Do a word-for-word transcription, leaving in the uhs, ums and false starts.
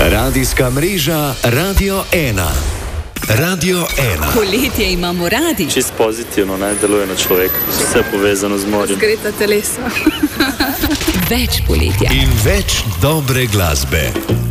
Radijska mreža Radio ena. Radio ena. Poletje imamo radi. Čist pozitivno, naj deluje na človeka. Vse povezano z morjem. Zgreta telesa. Več poletja. In več dobre glasbe.